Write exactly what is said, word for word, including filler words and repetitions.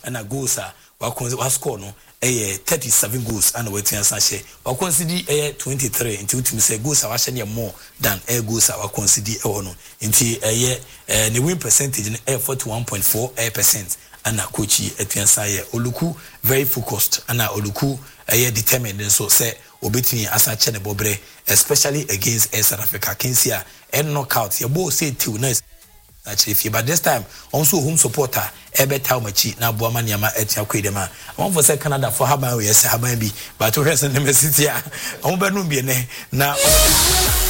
and a goals are wa score no eh thirty-seven goals and wetin san share wa consider eh twenty-three nti utimi say goals a wa share more than eh goals a wa consider eh no nti eh eh the win percentage no eh forty-one point four percent and coach etuan san ye Oluku very focused and Oluku eh determined so say obetini asa che ne bobre especially against eh, South Africa Kensia and knockout ye bo say two nice actually but this time also home supporter ebe taw machi na boa maniama etia kwedema won for say Canada for haban we say haban bi but we say na city a won be no bi ne na